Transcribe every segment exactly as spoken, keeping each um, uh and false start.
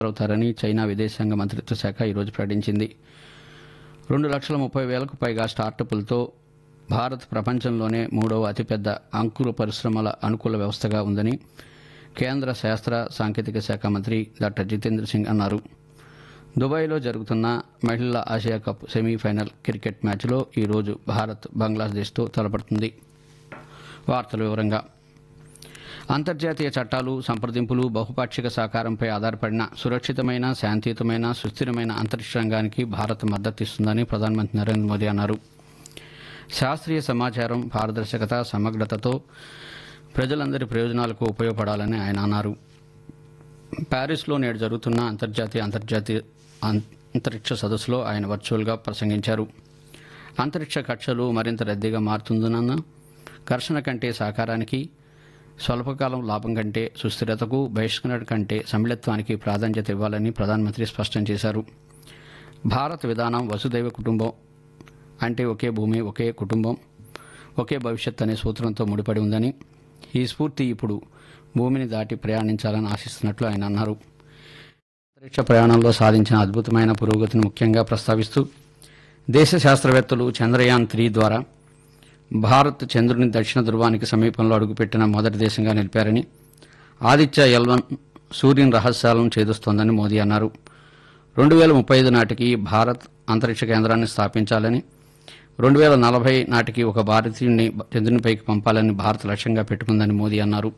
అవుతారని చైనా విదేశాంగ మంత్రిత్వ శాఖ ఈరోజు ప్రకటించింది. రెండు లక్షల ముప్పై వేలకు పైగా స్టార్టప్లతో భారత్ ప్రపంచంలోనే మూడవ అతిపెద్ద అంకుర పరిశ్రమల అనుకూల వ్యవస్థగా ఉందని కేంద్ర శాస్త్ర సాంకేతిక శాఖ మంత్రి డాక్టర్ జితేంద్ర సింగ్ అన్నారు. దుబాయ్లో జరుగుతున్న మహిళల ఆసియా కప్ సెమీఫైనల్ క్రికెట్ మ్యాచ్లో ఈరోజు భారత్ బంగ్లాదేశ్తో తలపడుతుంది. వార్తల వివరంగా అంతర్జాతీయ చట్టాలు, సంప్రదింపులు, బహుపాక్షిక సహకారంపై ఆధారపడిన సురక్షితమైన, శాంతియుతమైన, సుస్థిరమైన అంతరిక్ష రంగానికి భారత్ మద్దతిస్తుందని ప్రధానమంత్రి నరేంద్ర మోదీ అన్నారు. శాస్త్రీయ సమాచారం, పారదర్శకత, సమగ్రతతో ప్రజలందరి ప్రయోజనాలకు ఉపయోగపడాలని ఆయన అన్నారు. ప్యారిస్లో నేడు జరుగుతున్న అంతర్జాతీయ అంతర్జాతీయ అంతరిక్ష సదస్సులో ఆయన వర్చువల్గా ప్రసంగించారు. అంతరిక్ష కక్షలు మరింత రద్దీగా మారుతుందన్న ఘర్షణ కంటే సహకారానికి, స్వల్పకాలం లాభం కంటే సుస్థిరతకు, బహిష్కరణ కంటే సమ్మిళత్వానికి ప్రాధాన్యత ఇవ్వాలని ప్రధానమంత్రి స్పష్టం చేశారు. భారత్ విధానం వసుదైవ కుటుంబం అంటే ఒకే భూమి, ఒకే కుటుంబం, ఒకే భవిష్యత్ అనే సూత్రంతో ముడిపడి ఉందని, ఈ స్ఫూర్తి ఇప్పుడు భూమిని దాటి ప్రయాణించాలని ఆశిస్తున్నట్లు ఆయన అన్నారు. అంతరిక్ష ప్రయాణంలో సాధించిన అద్భుతమైన పురోగతిని ముఖ్యంగా ప్రస్తావిస్తూ దేశ శాస్త్రవేత్తలు చంద్రయాన్ త్రీ ద్వారా భారత్ చంద్రుని దక్షిణ ధృవానికి సమీపంలో అడుగుపెట్టిన మొదటి దేశంగా నిలిపారని, ఆదిత్య ఎల్ వన్ సూర్యుని రహస్యాలను ఛేదిస్తోందని మోదీ అన్నారు. రెండు వేల ముప్పై ఐదు నాటికి భారత్ అంతరిక్ష కేంద్రాన్ని స్థాపించాలని, రెండు వేల నలభై నాటికి ఒక భారతీయుడిని చంద్రునిపైకి పంపాలని భారత్ లక్ష్యంగా పెట్టుకుందని మోదీ అన్నారు.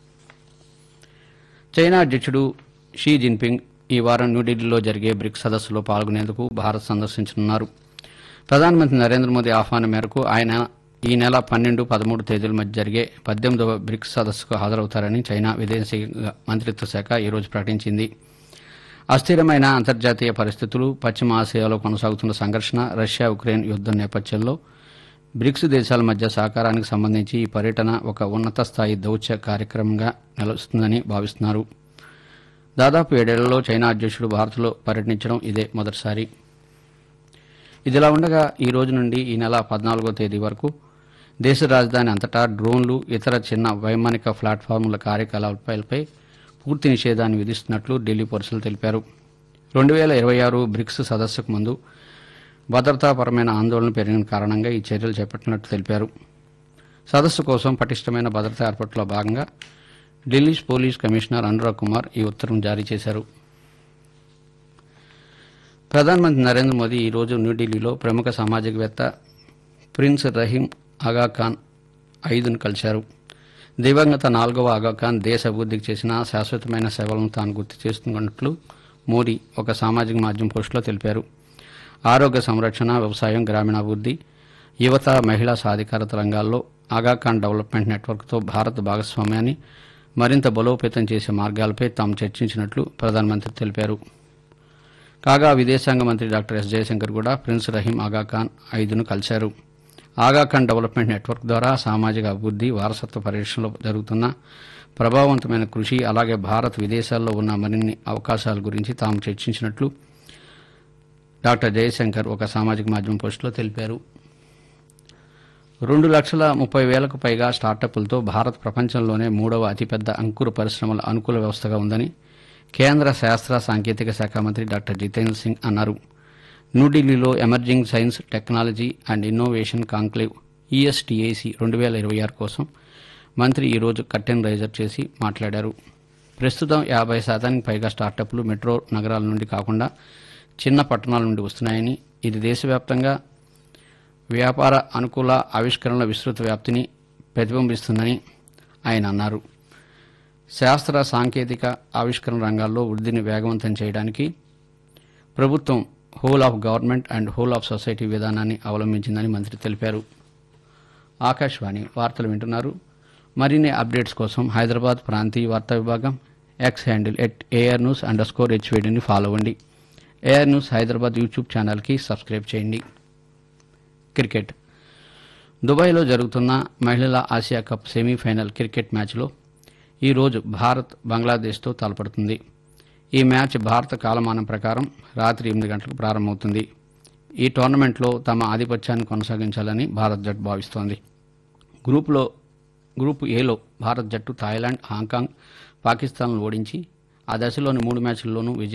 చైనా అధ్యక్షుడు షీ జిన్పింగ్ ఈ వారం న్యూఢిల్లీలో జరిగే బ్రిక్స్ సదస్సులో పాల్గొనేందుకు భారత్ సందర్శించనున్నారు. ప్రధానమంత్రి నరేంద్ర మోదీ ఆహ్వానం మేరకు ఆయన ఈ నెల పన్నెండు పదమూడు తేదీల మధ్య జరిగే పద్దెనిమిదవ బ్రిక్స్ సదస్సుకు హాజరవుతారని చైనా విదేశాంగ మంత్రిత్వ శాఖ ఈరోజు ప్రకటించింది. అస్థిరమైన అంతర్జాతీయ పరిస్థితులు, పశ్చిమ ఆసియాలో కొనసాగుతున్న సంఘర్షణ, రష్యా ఉక్రెయిన్ యుద్దం నేపథ్యంలో బ్రిక్స్ దేశాల మధ్య సహకారానికి సంబంధించి ఈ పర్యటన ఒక ఉన్నత స్థాయి దౌత్య కార్యక్రమంగా నిలుస్తుందని భావిస్తున్నారు. దాదాపు ఏడేళ్లలో చైనా అధ్యక్షుడు భారత్లో పర్యటించడం ఇదే మొదటిసారి. ఇదిలా ఉండగా ఈ రోజు నుండి ఈ నెల పద్నాలుగో తేదీ వరకు దేశ రాజధాని అంతటా డ్రోన్లు, ఇతర చిన్న వైమానిక ప్లాట్ఫామ్ల కార్యకలాపాలపై పూర్తి నిషేధాన్ని విధిస్తున్నట్లు ఢిల్లీ పోలీసులు తెలిపారు. రెండు వేల ఇరవై ఆరు బ్రిక్స్ సదస్సుకు ముందు భద్రతాపరమైన ఆందోళన పెరిగిన కారణంగా ఈ చర్యలు చేపట్టినట్లు తెలిపారు. సదస్సు కోసం పటిష్టమైన భద్రతా ఏర్పాట్లో భాగంగా ఢిల్లీ పోలీస్ కమిషనర్ అనురాగ్ కుమార్ ఈ ఉత్తర్వును జారీ చేశారు. ప్రధానమంత్రి నరేంద్ర మోదీ ఈరోజు న్యూఢిల్లీలో ప్రముఖ సామాజికవేత్త ప్రిన్స్ రహీం ఆగాఖాన్ ఐదును కలిశారు. దివంగత నాలుగవ ఆగాఖాన్ దేశ అభివృద్ధికి చేసిన శాశ్వతమైన సేవలను తాను గుర్తు చేస్తున్నట్లు మోదీ ఒక సామాజిక మాధ్యమం పోస్టులో తెలిపారు. ఆరోగ్య సంరక్షణ, వ్యవసాయం, గ్రామీణాభివృద్ధి, యువత, మహిళా సాధికారత రంగాల్లో ఆగాఖాన్ డెవలప్మెంట్ నెట్వర్క్తో భారత్ భాగస్వామ్యాన్ని మరింత బలోపేతం చేసే మార్గాలపై తాము చర్చించినట్లు ప్రధానమంత్రి తెలిపారు. కాగా విదేశాంగ మంత్రి డాక్టర్ ఎస్ జయశంకర్ కూడా ప్రిన్స్ రహీం ఆగాఖాన్ ఐదును కలిశారు. ఆగాఖాన్ డెవలప్మెంట్ నెట్వర్క్ ద్వారా సామాజిక అభివృద్ధి, వారసత్వ పరిరక్షణలో జరుగుతున్న ప్రభావవంతమైన కృషి, అలాగే భారత్ విదేశాల్లో ఉన్న మరిన్ని అవకాశాల గురించి తాము చర్చించినట్లు డాక్టర్ జయశంకర్ ఒక సామాజిక మాధ్యమం పోస్టులో తెలిపారు. రెండు లక్షల ముప్పై వేలకు పైగా స్టార్టప్లతో భారత్ ప్రపంచంలోనే మూడవ అతిపెద్ద అంకుర పరిశ్రమల అనుకూల వ్యవస్థగా ఉందని కేంద్ర శాస్త్ర సాంకేతిక శాఖ మంత్రి డాక్టర్ జితేంద్ర సింగ్ అన్నారు. న్యూఢిల్లీలో emerging science, technology and innovation conclave ఈఎస్టీఏసీ రెండు వేల ఇరవై ఆరు కోసం మంత్రి ఈరోజు కర్టెన్ రైజర్ చేసి మాట్లాడారు. ప్రస్తుతం యాభై శాతానికి పైగా స్టార్టప్లు మెట్రో నగరాల నుండి కాకుండా చిన్న పట్టణాల నుండి వస్తున్నాయని, ఇది దేశవ్యాప్తంగా వ్యాపార అనుకూల ఆవిష్కరణల విస్తృత వ్యాప్తిని ప్రతిబింబిస్తుందని ఆయన అన్నారు. శాస్త్ర సాంకేతిక ఆవిష్కరణ రంగాల్లో వృద్ధిని వేగవంతం చేయడానికి ప్రభుత్వం whole of government and whole of society విధానాన్ని అవలంబించిందని మంత్రి తెలిపారు. ఆకాశవాణి వార్తలు వింటున్నారు. మరిన్ని అప్డేట్స్ కోసం హైదరాబాద్ ప్రాంతీయ వార్తా విభాగం X handle at AR news under score హెచ్వేడిని follow అవ్వండి. ఏఆర్ న్యూస్ హైదరాబాద్ యూట్యూబ్ ఛానల్కి సబ్స్క్రైబ్ చేయండి. క్రికెట్ దుబాయ్లో జరుగుతున్న మహిళల ఆసియా కప్ సెమీఫైనల్ క్రికెట్ మ్యాచ్లో ఈరోజు భారత్ బంగ్లాదేశ్తో తలపడుతుంది. ఈ మ్యాచ్ భారత కాలమానం ప్రకారం రాత్రి ఎనిమిది గంటలకు ప్రారంభమవుతుంది. ఈ టోర్నమెంట్లో తమ ఆధిపత్యాన్ని కొనసాగించాలని భారత్ జట్టు భావిస్తోంది. గ్రూపులో గ్రూప్ ఏలో భారత్ జట్టు థాయిలాండ్, హాంకాంగ్, పాకిస్తాన్ను ఓడించి ఆ దశలోని మూడు మ్యాచ్ల్లోనూ విజయం